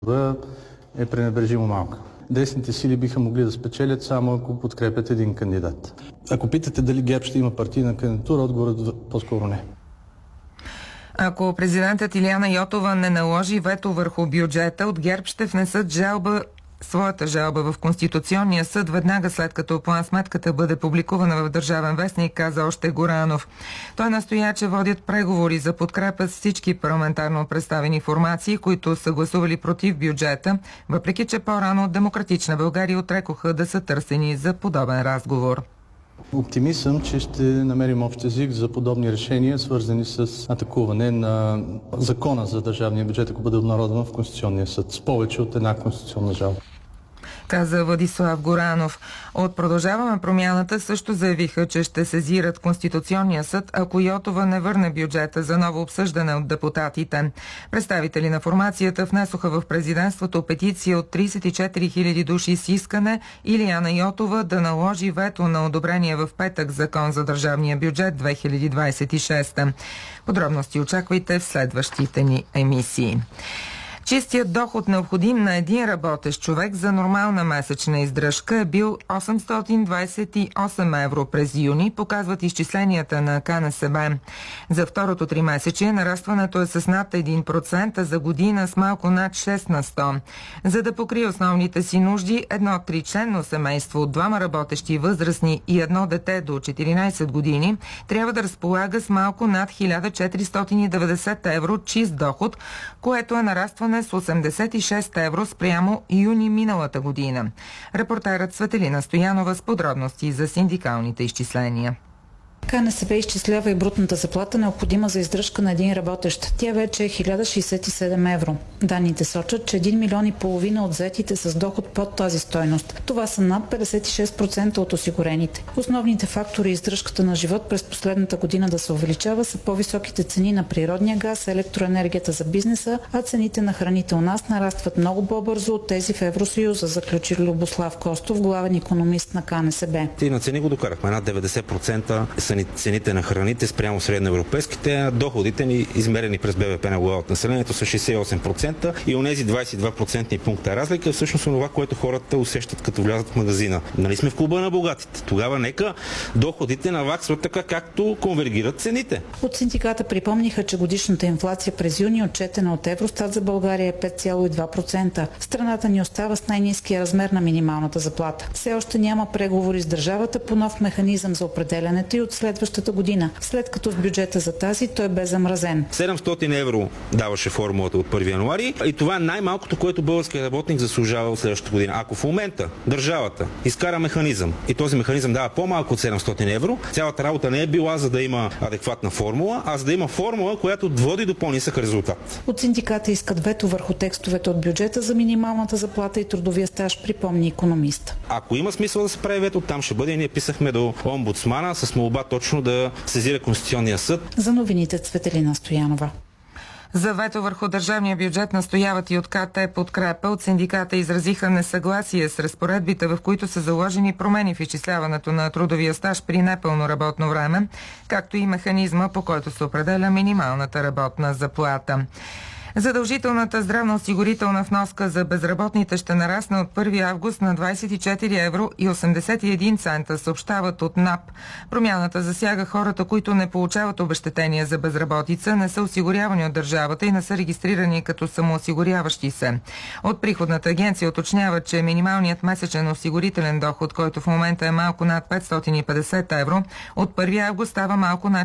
е пренебрежимо малка. Десните сили биха могли да спечелят само ако подкрепят един кандидат. Ако питате дали ГЕРБ ще има партийна кандидатура, отговорът по-скоро не. Ако президентът Илияна Йотова не наложи вето върху бюджета, от ГЕРБ ще внесат своята жалба в Конституционния съд веднага след като план-сметката бъде публикувана в Държавен вестник, каза още Горанов. Той настоя, че водят преговори за подкрепа с всички парламентарно представени формации, които са гласували против бюджета, въпреки че по-рано от Демократична България отрекоха да са търсени за подобен разговор. Оптимист съм, че ще намерим общ език за подобни решения, свързани с атакуване на закона за държавния бюджет, ако бъде обнародван в Конституционния съд, с повече от една конституционна жалба, каза Владислав Горанов. От Продължаваме промяната също заявиха, че ще сезират Конституционния съд, ако Йотова не върне бюджета за ново обсъждане от депутатите. Представители на формацията внесоха в президентството петиция от 34 000 души с искане Илияна Йотова да наложи вето на одобрение в петък Закон за държавния бюджет 2026. Подробности очаквайте в следващите ни емисии. Чистият доход, необходим на един работещ човек за нормална месечна издръжка, е бил 828 евро през юни, показват изчисленията на КНСБ. За второто тримесечие нарастването е с над 1%, а за година с малко над 6 на 100. За да покрие основните си нужди, едно тричленно семейство от двама работещи възрастни и едно дете до 14 години трябва да разполага с малко над 1490 евро чист доход, което е нарастване с 86 евро спрямо юни миналата година. Репортерът Светелина Стоянова с подробности за синдикалните изчисления. КНСБ изчислява и брутната заплата, необходима за издръжка на един работещ. Тя вече е 1067 евро. Данните сочат, че 1,5 милиона от заетите с доход под тази стойност. Това са над 56% от осигурените. Основните фактори издръжката на живот през последната година да се увеличава са по-високите цени на природния газ, електроенергията за бизнеса, а цените на храните у нас нарастват много по-бързо от тези в Евросъюза, заключи Любослав Костов, главен икономист на КНСБ. И на цени го докарахме. Над 90% са цените на храните спрямо средноевропейските, а доходите ни, измерени през БВП на глава от населението, са 68% и онези 22% пункта разлика е всъщност това, което хората усещат като влязат в магазина. Нали сме в клуба на богатите? Тогава нека доходите наваксват така, както конвергират цените. От синдиката припомниха, че годишната инфлация през юни, отчетена от Евростат за България, е 5,2%. Страната ни остава с най-ниския размер на минималната заплата. Все още няма преговори с държавата по нов механизъм за определянето и от следващата година, след като в бюджета за тази той бе замразен. 700 евро даваше формулата от 1 януари и това е най-малкото, което българският работник заслужава от следващата година. Ако в момента държавата изкара механизъм и този механизъм дава по-малко от 700 евро, цялата работа не е била за да има адекватна формула, а за да има формула, която води до по-нисък резултат. От синдиката искат вето върху текстовете от бюджета за минималната заплата и трудовия стаж, припомни икономист. Ако има смисъл да се прави вето, там ще бъде. Ние писахме до омбудсмана с молба точно да сезира Конституционния съд. За новините Светелина Стоянова. За вето върху държавния бюджет настояват и от КТ подкрепа. От синдиката изразиха несъгласие с разпоредбите, в които са заложени промени в изчисляването на трудовия стаж при непълно работно време, както и механизма, по който се определя минималната работна заплата. Задължителната здравноосигурителна вноска за безработните ще нарасне от 1 август на 24 евро и 81 цента, съобщават от НАП. Промяната засяга хората, които не получават обезщетения за безработица, не са осигурявани от държавата и не са регистрирани като самоосигуряващи се. От приходната агенция уточняват, че минималният месечен осигурителен доход, който в момента е малко над 550 евро, от 1 август става малко над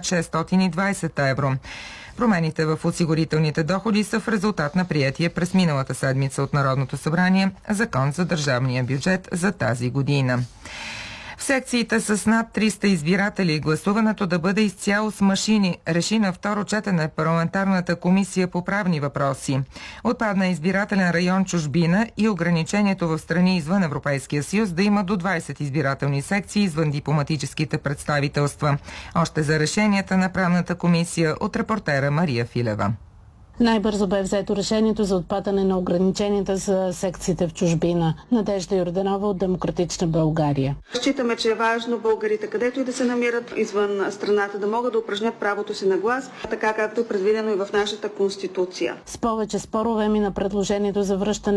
620 евро. Промените в осигурителните доходи са в резултат на приятие през миналата седмица от Народното събрание Закон за държавния бюджет за тази година. В секциите с над 300 избиратели гласуването да бъде изцяло с машини, реши на второ четене парламентарната комисия по правни въпроси. Отпадна избирателен район чужбина и ограничението в страни извън Европейския съюз да има до 20 избирателни секции извън дипломатическите представителства. Още за решенията на правната комисия от репортера Мария Филева. Най-бързо бе взето решението за отпадане на ограниченията за секциите в чужбина. Надежда Йорданова от Демократична България. Считаме, че е важно българите, където и да се намират извън страната, да могат да упражнят правото си на глас, така както е предвидено и в нашата Конституция. С повече спорове мина предложението за връщане